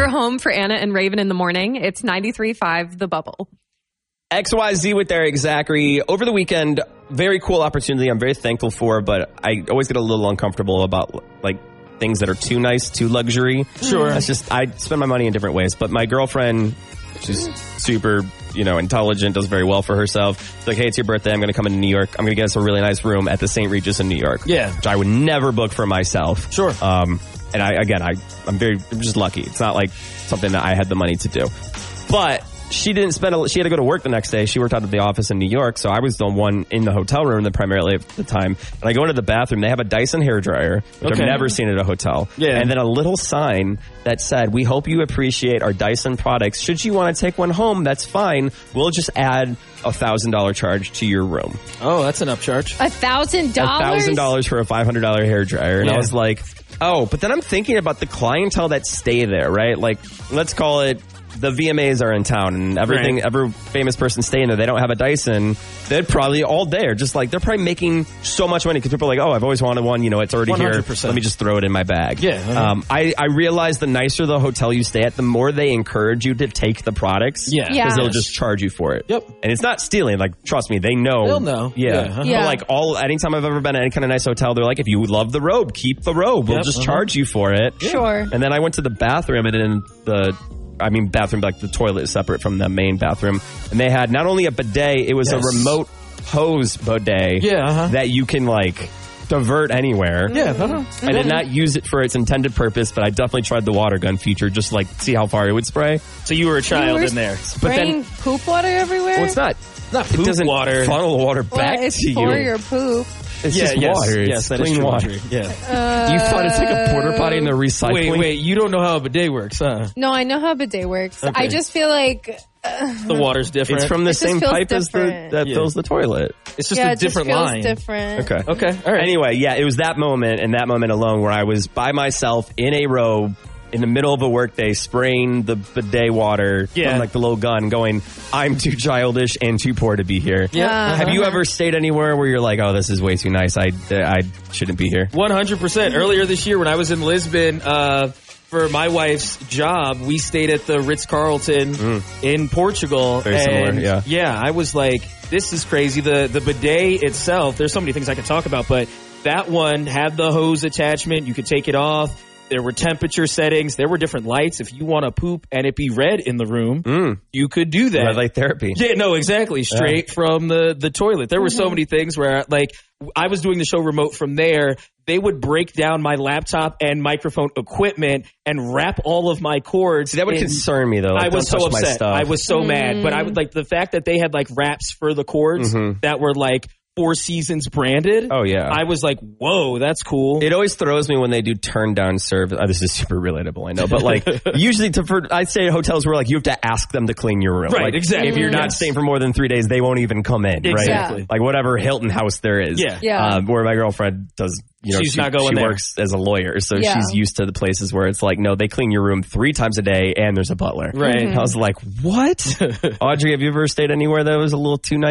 home for Anna and Raven in the morning. It's 93.5 The Bubble. XYZ with Eric Zachary. Over the weekend, very cool opportunity I'm very thankful for, but I always get a little uncomfortable about like things that are too nice, too luxury. Sure. That's just, I spend my money in different ways. But my girlfriend, she's super, intelligent, does very well for herself. It's like, hey, it's your birthday. I'm going to come into New York. I'm going to get us a really nice room at the St. Regis in New York. Yeah. Which I would never book for myself. Sure. And I'm just lucky. It's not like something that I had the money to do. But she didn't she had to go to work the next day. She worked out of the office in New York, so I was the one in the hotel room primarily at the time. And I go into the bathroom. They have a Dyson hairdryer, which I've never seen at a hotel. Yeah. And then a little sign that said, we hope you appreciate our Dyson products. Should you want to take one home, that's fine. We'll just add $1,000 charge to your room. Oh, that's an upcharge. $1,000? $1,000 for a $500 hairdryer. And I was like, oh, but then I'm thinking about the clientele that stay there, right? Like, let's call it the VMAs are in town and everything, every famous person staying there, they don't have a Dyson. They're probably all there. Just like, they're probably making so much money because people are like, oh, I've always wanted one. It's already 100%. Here. Let me just throw it in my bag. Yeah. I realize the nicer the hotel you stay at, the more they encourage you to take the products. Yeah. Because they'll just charge you for it. Yep. And it's not stealing. Like, trust me, they know. They'll know. Yeah. But like anytime I've ever been at any kind of nice hotel, they're like, if you love the robe, keep the robe. We'll just charge you for it. Sure. And then I went to the bathroom and in bathroom, like the toilet is separate from the main bathroom. And they had not only a bidet, it was a remote hose bidet that you can like divert anywhere. Yeah. I did not use it for its intended purpose, but I definitely tried the water gun feature, just like see how far it would spray. So you were a child in there. Spraying poop water everywhere? Well, it's not poop it doesn't water. Funnel water back to you. It's for your poop. It's just water. Yes, that is clean true. water. Yeah. You thought it's like a porta potty in the recycling? Wait, you don't know how a bidet works, huh? No, I know how a bidet works. Okay. I just feel like the water's different. It's from the same pipe different. that fills the toilet. It's just a different line. Different. Okay. All right. Anyway, it was that moment and that moment alone where I was by myself in a robe in the middle of a workday spraying the bidet water from like the little gun going, I'm too childish and too poor to be here. Yeah. Have you ever stayed anywhere where you're like, oh, this is way too nice. I shouldn't be here? 100%. Earlier this year when I was in Lisbon, for my wife's job, we stayed at the Ritz-Carlton in Portugal. Very similar, Yeah, I was like, this is crazy. The bidet itself, there's so many things I could talk about, but that one had the hose attachment. You could take it off. There were temperature settings. There were different lights. If you want to poop and it be red in the room, you could do that. Red light therapy. Yeah, no, exactly. Straight from the toilet. There were so many things where, like, I was doing the show remote from there. They would break down my laptop and microphone equipment and wrap all of my cords. See, that would concern me, though. Like, I was so upset. I was so mad. But I would like the fact that they had like wraps for the cords that were like Four Seasons branded. Oh, yeah. I was like, whoa, that's cool. It always throws me when they do turn down service. This is super relatable, I know. But like, usually I'd stay at hotels where like you have to ask them to clean your room. Right, like, exactly. If you're not staying for more than 3 days, they won't even come in. Exactly. Right? Like whatever Hilton house there is. Yeah. Where my girlfriend does, she's not going there. She works as a lawyer, so she's used to the places where it's like, no, they clean your room 3 times a day and there's a butler. Right. I was like, what? Audrey, have you ever stayed anywhere that was a little too nice?